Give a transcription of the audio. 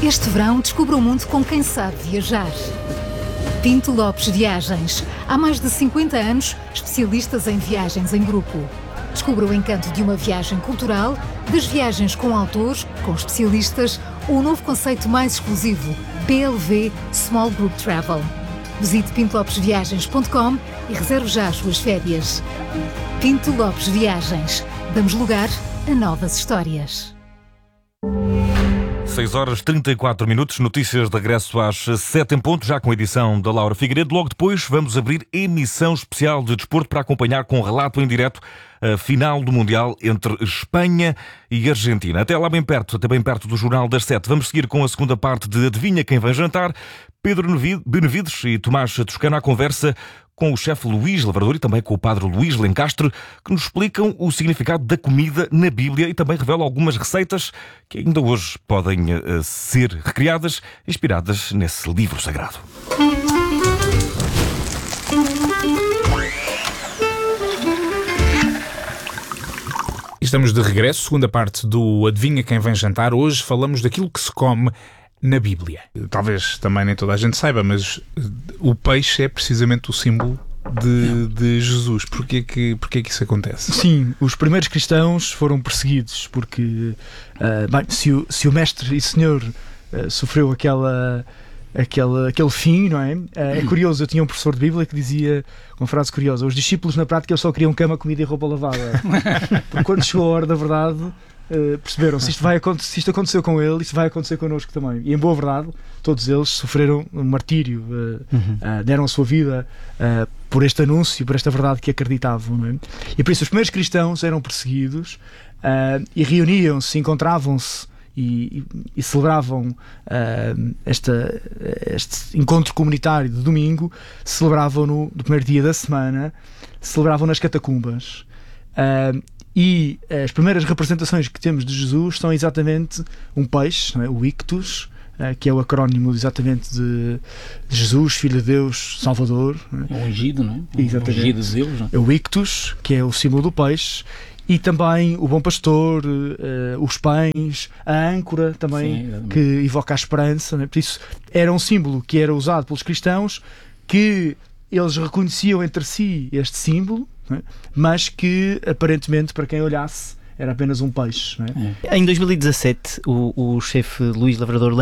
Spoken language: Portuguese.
Este verão, descubra o mundo com quem sabe viajar. Pinto Lopes Viagens. Há mais de 50 anos, especialistas em viagens em grupo. Descubra o encanto de uma viagem cultural, das viagens com autores, com especialistas, ou o novo conceito mais exclusivo, PLV Small Group Travel. Visite pintolopesviagens.com e reserve já as suas férias. Pinto Lopes Viagens. Damos lugar a novas histórias. 6h34, notícias de regresso às 7 em ponto, já com a edição da Laura Figueiredo. Logo depois vamos abrir emissão especial de desporto para acompanhar com relato em direto a final do Mundial entre Espanha e Argentina. Até lá bem perto, até bem perto do Jornal das 7. Vamos seguir com a segunda parte de Adivinha Quem Vem Jantar. Pedro Benevides e Tomás Toscano à conversa com o chefe Luís Lavrador e também com o padre Luís Lencastre, que nos explicam o significado da comida na Bíblia e também revelam algumas receitas que ainda hoje podem ser recriadas, inspiradas nesse livro sagrado. Estamos de regresso, segunda parte do Adivinha Quem Vem Jantar. Hoje falamos daquilo que se come na Bíblia. Talvez também nem toda a gente saiba, mas o peixe é precisamente o símbolo de Jesus. Porquê que isso acontece? Sim, os primeiros cristãos foram perseguidos porque se o Mestre e Senhor sofreu aquele fim, não é? É curioso, eu tinha um professor de Bíblia que dizia uma frase curiosa: os discípulos na prática eles só queriam cama, comida e roupa lavada. Porque quando chegou a hora da verdade, perceberam, se isto aconteceu com ele, isto vai acontecer connosco também. E em boa verdade, todos eles sofreram um martírio, deram a sua vida por este anúncio, por esta verdade que acreditavam, não é? E por isso os primeiros cristãos eram perseguidos e reuniam-se, encontravam-se e celebravam este encontro comunitário de domingo, celebravam no primeiro dia da semana, celebravam nas catacumbas. E as primeiras representações que temos de Jesus são exatamente um peixe, não é? O ictus, que é o acrónimo exatamente de Jesus, Filho de Deus, Salvador. Não é? O ungido, não é? Exatamente. O ungido de Deus, não é? É o ictus, que é o símbolo do peixe, e também o bom pastor, os pães, a âncora também, sim, que evoca a esperança. Não é? Por isso, era um símbolo que era usado pelos cristãos, que eles reconheciam entre si este símbolo, não é? Mas que aparentemente para quem olhasse era apenas um peixe, não é? Em 2017 o chefe Luís Lavrador